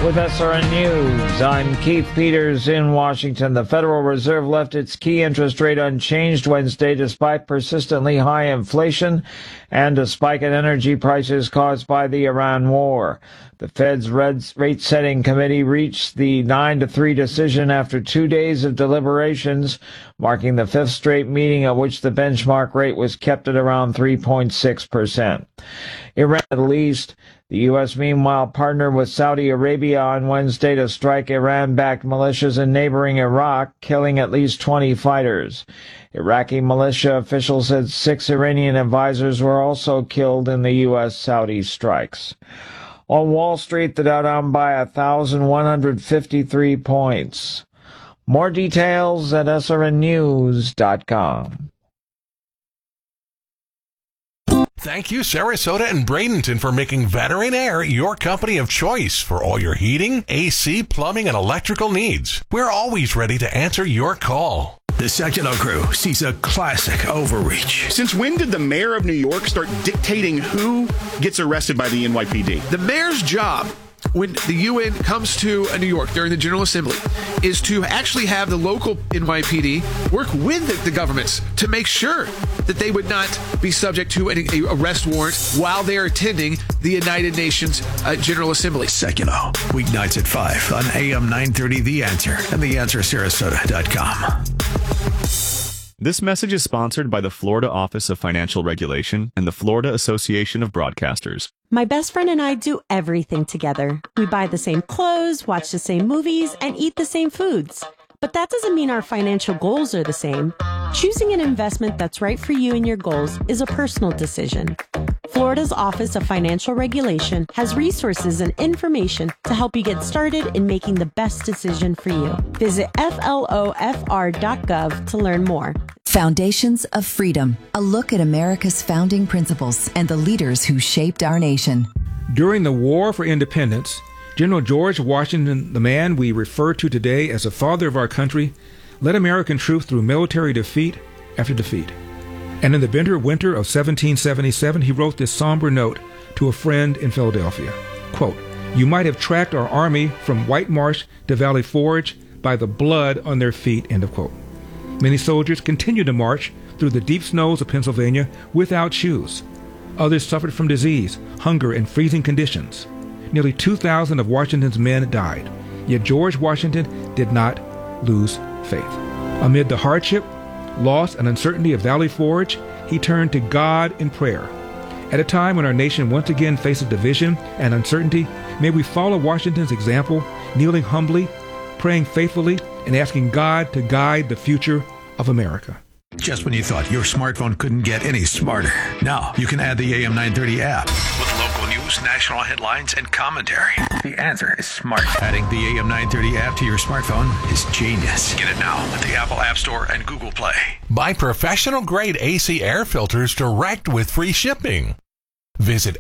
With SRN News, I'm Keith Peters in Washington. The Federal Reserve left its key interest rate unchanged Wednesday despite persistently high inflation and a spike in energy prices caused by the Iran war. The Fed's rate-setting committee reached the 9-3 decision after 2 days of deliberations, marking the fifth straight meeting at which the benchmark rate was kept at around 3.6%. Iran, at least. The U.S., meanwhile, partnered with Saudi Arabia on Wednesday to strike Iran-backed militias in neighboring Iraq, killing at least 20 fighters. Iraqi militia officials said 6 Iranian advisors were also killed in the U.S.-Saudi strikes. On Wall Street, the Dow down by 1,153 points. More details at srnnews.com. Thank you, Sarasota and Bradenton, for making Veteran Air your company of choice for all your heating, AC, plumbing, and electrical needs. We're always ready to answer your call. The Secular Crew sees a classic overreach. Since when did the mayor of New York start dictating who gets arrested by the NYPD? The mayor's job, when the UN comes to New York during the General Assembly, is to actually have the local NYPD work with the governments to make sure that they would not be subject to any arrest warrant while they're attending the United Nations General Assembly. Secular, weeknights at 5 on AM 930 The Answer and TheAnswerSarasota.com. This message is sponsored by the Florida Office of Financial Regulation and the Florida Association of Broadcasters. My best friend and I do everything together. We buy the same clothes, watch the same movies, and eat the same foods. But that doesn't mean our financial goals are the same. Choosing an investment that's right for you and your goals is a personal decision. Florida's Office of Financial Regulation has resources and information to help you get started in making the best decision for you. Visit flofr.gov to learn more. Foundations of Freedom, a look at America's founding principles and the leaders who shaped our nation. During the War for Independence, General George Washington, the man we refer to today as the father of our country, led American troops through military defeat after defeat. And in the bitter winter of 1777, he wrote this somber note to a friend in Philadelphia. Quote, "You might have tracked our army from White Marsh to Valley Forge by the blood on their feet," end of quote. Many soldiers continued to march through the deep snows of Pennsylvania without shoes. Others suffered from disease, hunger, and freezing conditions. Nearly 2,000 of Washington's men died. Yet George Washington did not lose faith. Amid the hardship, loss, and uncertainty of Valley Forge, he turned to God in prayer. At a time when our nation once again faces division and uncertainty, may we follow Washington's example, kneeling humbly, praying faithfully, and asking God to guide the future of America. Just when you thought your smartphone couldn't get any smarter, now you can add the AM 930 app with local news, national headlines, and commentary. The Answer is smart. Adding the AM 930 app to your smartphone is genius. Get it now at the Apple App Store and Google Play. Buy professional-grade AC air filters direct with free shipping. Visit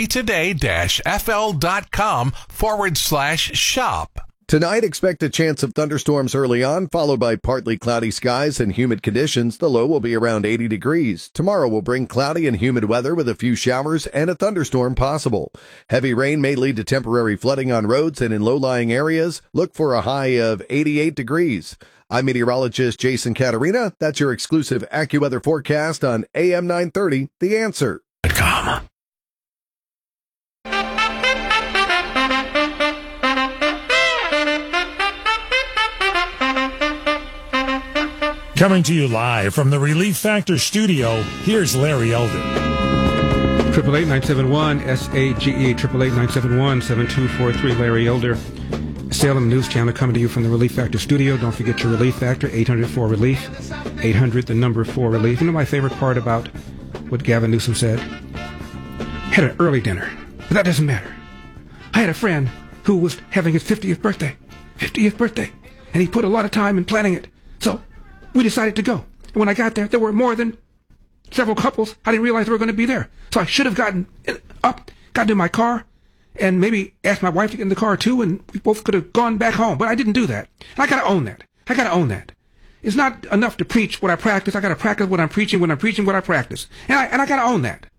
actoday-fl.com/shop. Tonight, expect a chance of thunderstorms early on, followed by partly cloudy skies and humid conditions. The low will be around 80 degrees. Tomorrow will bring cloudy and humid weather with a few showers and a thunderstorm possible. Heavy rain may lead to temporary flooding on roads and in low-lying areas. Look for a high of 88 degrees. I'm meteorologist Jason Caterina. That's your exclusive AccuWeather forecast on AM 930, The Answer. Coming to you live from the Relief Factor studio, here's Larry Elder. 888-971-SAGE, 888-971-7243, Larry Elder. Salem News Channel coming to you from the Relief Factor studio. Don't forget your Relief Factor, 800-4-RELIEF, 800, the number 4-RELIEF. You know my favorite part about what Gavin Newsom said? Had an early dinner, but that doesn't matter. I had a friend who was having his 50th birthday, and he put a lot of time in planning it. So we decided to go. And when I got there, there were more than several couples. I didn't realize they were going to be there. So I should have gotten in my car, and maybe asked my wife to get in the car too, and we both could have gone back home. But I didn't do that. And I got to own that. It's not enough to preach what I practice. I got to practice what I'm preaching when I'm preaching what I practice. And I got to own that.